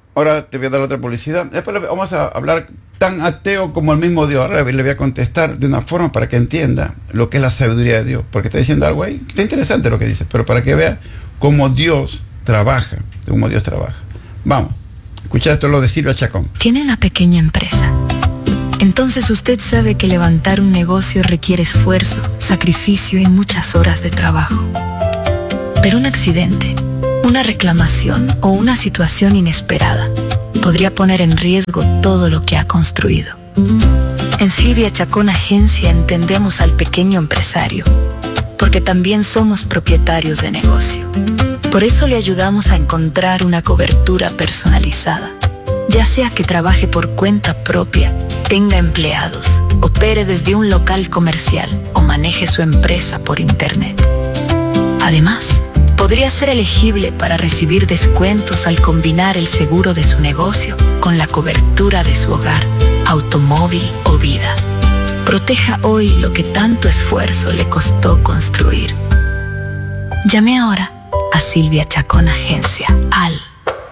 Ahora te voy a dar otra publicidad. Después vamos a hablar tan ateo como el mismo Dios. Ahora le voy a contestar de una forma para que entienda lo que es la sabiduría de Dios. Porque está diciendo algo ahí. Está interesante lo que dice, pero para que vea cómo Dios trabaja. Cómo Dios trabaja. Vamos. Escucha esto, lo de Silvia Chacón. Tiene una pequeña empresa. Entonces usted sabe que levantar un negocio requiere esfuerzo, sacrificio y muchas horas de trabajo. Pero un accidente, una reclamación o una situación inesperada podría poner en riesgo todo lo que ha construido. En Silvia Chacón Agencia entendemos al pequeño empresario, porque también somos propietarios de negocio. Por eso le ayudamos a encontrar una cobertura personalizada, ya sea que trabaje por cuenta propia, tenga empleados, opere desde un local comercial o maneje su empresa por internet. Además, podría ser elegible para recibir descuentos al combinar el seguro de su negocio con la cobertura de su hogar, automóvil o vida. Proteja hoy lo que tanto esfuerzo le costó construir. Llame ahora a Silvia Chacón Agencia al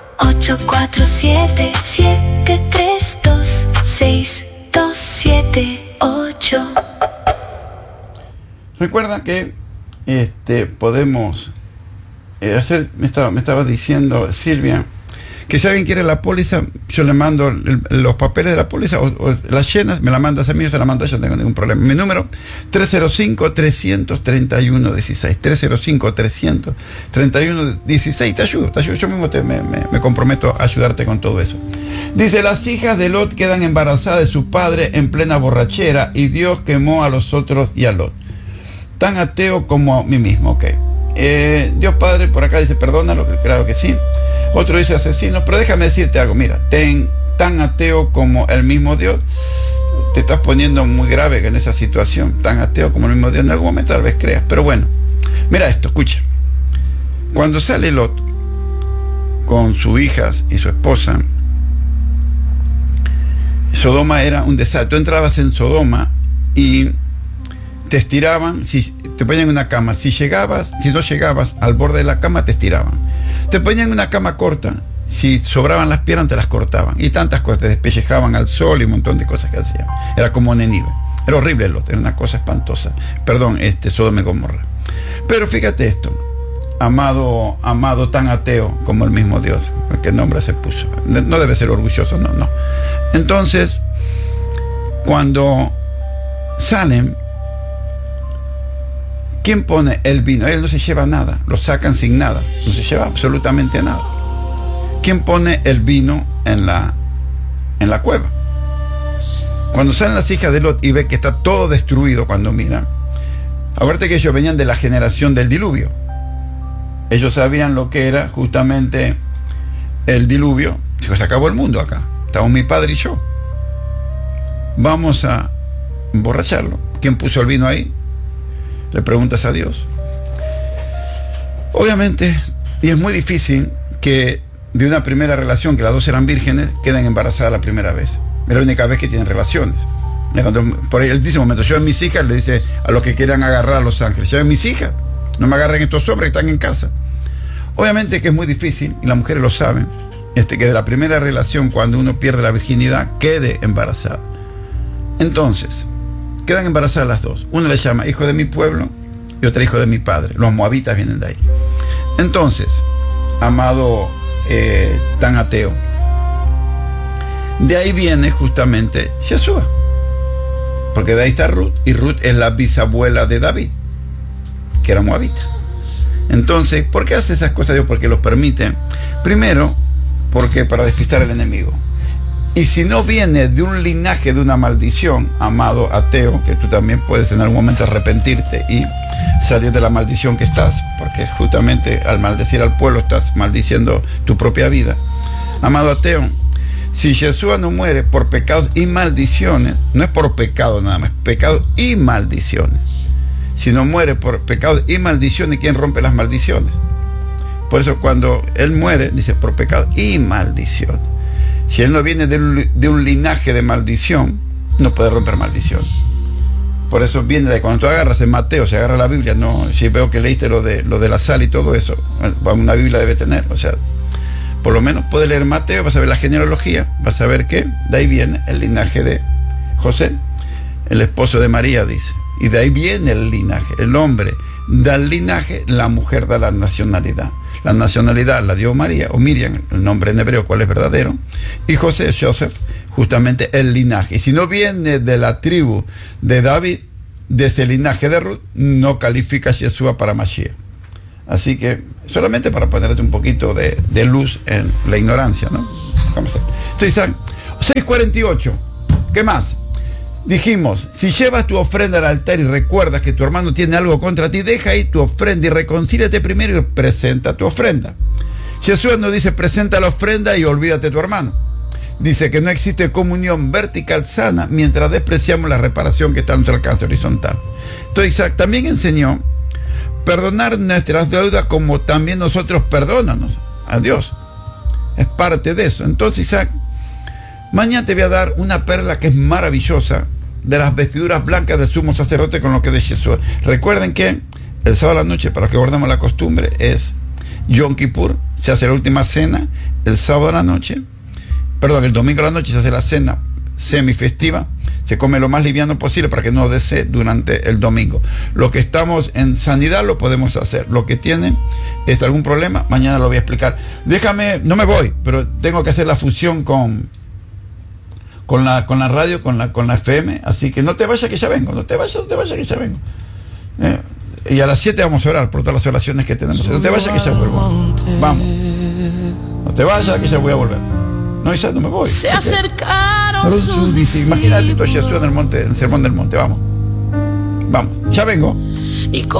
847-732-6278. Recuerda que podemos hacer, me estaba diciendo Silvia, que si alguien quiere la póliza, yo le mando los papeles de la póliza o las llenas, me la mandas a mí, yo se la mando a ella, no tengo ningún problema. Mi número 305-331-16, 305-331-16, te ayudo, yo mismo me comprometo a ayudarte con todo eso. Dice, las hijas de Lot quedan embarazadas de su padre en plena borrachera y Dios quemó a los otros y a Lot. Tan ateo como a mí mismo, ok. Dios Padre por acá dice, perdónalo, claro que sí. Otro dice asesino, pero déjame decirte algo, mira, tan ateo como el mismo Dios, te estás poniendo muy grave en esa situación, tan ateo como el mismo Dios, en algún momento tal vez creas, pero bueno, mira esto, escucha. Cuando sale Lot con sus hijas y su esposa, Sodoma era un desastre. Tú entrabas en Sodoma y te estiraban, si te ponían en una cama, si no llegabas al borde de la cama, te estiraban. Te ponían una cama corta, si sobraban las piernas, te las cortaban. Y tantas cosas, te despellejaban al sol y un montón de cosas que hacían. Era como Nínive. Era horrible el Lot, era una cosa espantosa. Perdón, Sodoma y Gomorra. Pero fíjate esto, amado tan ateo como el mismo Dios, ¿qué nombre se puso? No debe ser orgulloso, no. Entonces, cuando salen, ¿quién pone el vino? Él no se lleva nada, lo sacan sin nada, no se lleva absolutamente nada. ¿Quién pone el vino en la cueva? Cuando salen las hijas de Lot y ve que está todo destruido, cuando miran, acuérdate que ellos venían de la generación del diluvio. Ellos sabían lo que era justamente el diluvio. Dijo, se acabó el mundo acá, estamos mi padre y yo. Vamos a emborracharlo. ¿Quién puso el vino ahí? Le preguntas a Dios. Obviamente, y es muy difícil que de una primera relación, que las dos eran vírgenes, queden embarazadas la primera vez. Es la única vez que tienen relaciones. Por ahí él dice un momento, yo en mis hijas, le dice a los que quieran agarrar a los ángeles, yo en mis hijas, no me agarren estos hombres que están en casa. Obviamente que es muy difícil, y las mujeres lo saben, que de la primera relación, cuando uno pierde la virginidad, quede embarazada. Entonces, quedan embarazadas las dos. Una le llama hijo de mi pueblo y otra hijo de mi padre. Los moabitas vienen de ahí. Entonces, amado tan ateo, de ahí viene justamente Yeshua. Porque de ahí está Ruth, y Ruth es la bisabuela de David, que era moabita. Entonces, ¿por qué hace esas cosas Dios? Porque lo permite. Primero, porque para despistar al enemigo. Y si no viene de un linaje de una maldición, amado ateo, que tú también puedes en algún momento arrepentirte y salir de la maldición que estás, porque justamente al maldecir al pueblo estás maldiciendo tu propia vida. Amado ateo, si Yeshua no muere por pecados y maldiciones, no es por pecado nada más, pecados y maldiciones. Si no muere por pecados y maldiciones, ¿quién rompe las maldiciones? Por eso cuando él muere, dice por pecados y maldiciones. Si él no viene de un linaje de maldición, no puede romper maldición. Por eso viene de cuando tú agarras en Mateo, se agarra la Biblia, no, si veo que leíste lo de la sal y todo eso, una Biblia debe tener, o sea, por lo menos puedes leer Mateo, vas a ver la genealogía, vas a ver que de ahí viene el linaje de José, el esposo de María, dice. Y de ahí viene el linaje. El hombre da el linaje, la mujer da la nacionalidad. La nacionalidad la dio María, o Miriam, el nombre en hebreo, cuál es verdadero. Y José, Joseph, justamente el linaje. Y si no viene de la tribu de David, de ese linaje de Ruth, no califica a Yeshua para Mashiach. Así que, solamente para ponerte un poquito de luz en la ignorancia, ¿no? Vamos a ver. Entonces, 6:48. ¿Qué más? Dijimos, si llevas tu ofrenda al altar y recuerdas que tu hermano tiene algo contra ti, deja ahí tu ofrenda y reconcíliate primero y presenta tu ofrenda. Jesús nos dice, presenta la ofrenda y olvídate de tu hermano. Dice que no existe comunión vertical sana mientras despreciamos la reparación que está a nuestro alcance horizontal. Entonces Isaac también enseñó perdonar nuestras deudas como también nosotros perdónanos a Dios. Es parte de eso. Entonces Isaac, mañana te voy a dar una perla que es maravillosa de las vestiduras blancas del sumo sacerdote con lo que de Jesús. Recuerden que el sábado a la noche, para que guardemos la costumbre, es Yom Kippur, se hace la última cena el sábado a la noche, el domingo a la noche se hace la cena semifestiva, se come lo más liviano posible para que no desee durante el domingo. Lo que estamos en sanidad lo podemos hacer. Lo que tiene algún problema, mañana lo voy a explicar. Déjame, no me voy, pero tengo que hacer la fusión con la radio, con la FM, así que no te vayas que ya vengo, no te vayas que ya vengo. Y a las 7 vamos a orar por todas las oraciones que tenemos. No te vayas que ya vuelvo. Vamos. No te vayas que ya voy a volver. No, Isa, no me voy. Se acercaron sus dice, imagínate tú a Jesús en el sermón del monte, vamos. Ya vengo.